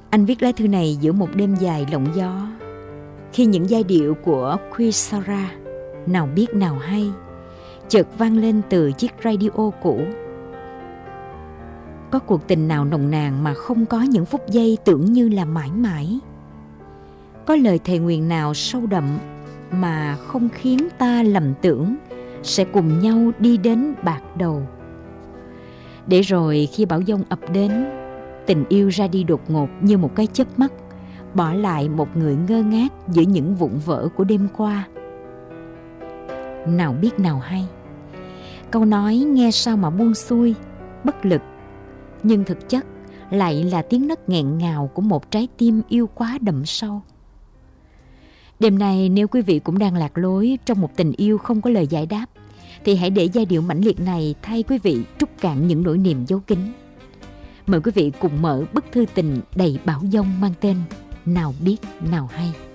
Anh viết lá thư này giữa một đêm dài lộng gió, khi những giai điệu của Quisara nào biết nào hay chợt vang lên từ chiếc radio cũ. Có cuộc tình nào nồng nàn mà không có những phút giây tưởng như là mãi mãi? Có lời thề nguyền nào sâu đậm mà không khiến ta lầm tưởng sẽ cùng nhau đi đến bạc đầu? Để rồi khi bão giông ập đến, tình yêu ra đi đột ngột như một cái chớp mắt, bỏ lại một người ngơ ngác giữa những vụn vỡ của đêm qua. Nào biết nào hay, câu nói nghe sao mà buông xuôi, bất lực, nhưng thực chất lại là tiếng nấc nghẹn ngào của một trái tim yêu quá đậm sâu. Đêm nay nếu quý vị cũng đang lạc lối trong một tình yêu không có lời giải đáp, thì hãy để giai điệu mãnh liệt này thay quý vị trút cạn những nỗi niềm giấu kín. Mời quý vị cùng mở bức thư tình đầy bão giông mang tên Nào biết nào hay.